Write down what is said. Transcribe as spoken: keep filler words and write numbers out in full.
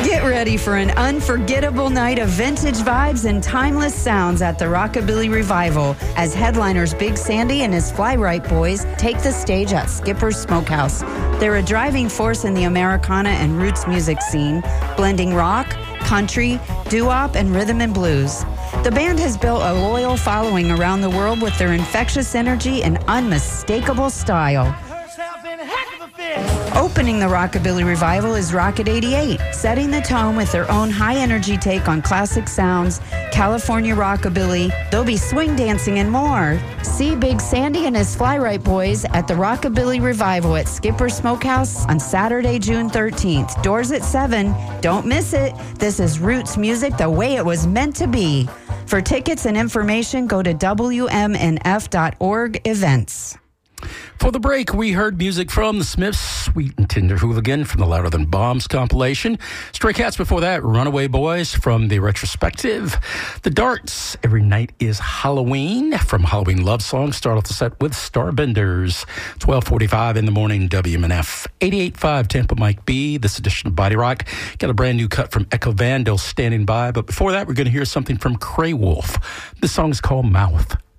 Get ready for an unforgettable night of vintage vibes and timeless sounds at the Rockabilly Revival as headliners Big Sandy and his Fly Right Boys take the stage at Skipper's Smokehouse. They're a driving force in the Americana and roots music scene, blending rock, country, doo-wop, and rhythm and blues. The band has built a loyal following around the world with their infectious energy and unmistakable style. Opening the Rockabilly Revival is Rocket eighty-eight, setting the tone with their own high-energy take on classic sounds, California rockabilly. They'll be swing dancing and more. See Big Sandy and his Fly Right Boys at the Rockabilly Revival at Skipper Smokehouse on Saturday, June thirteenth. Doors at seven. Don't miss it. This is roots music the way it was meant to be. For tickets and information, go to W M N F dot org events. For the break, we heard music from the Smiths, Sweet and Tender Hooligan from the Louder Than Bombs compilation. Stray Cats before that, Runaway Boys from the Retrospective. The Darts, Every Night is Halloween from Halloween Love Song. Start off the set with Starbenders. twelve forty-five in the morning, W M N F. eighty-eight point five Tampa Mike B. This edition of Body Rock. Got a brand new cut from Echo Vandal standing by. But before that, we're going to hear something from Cray Wolf. This song is called Mouth.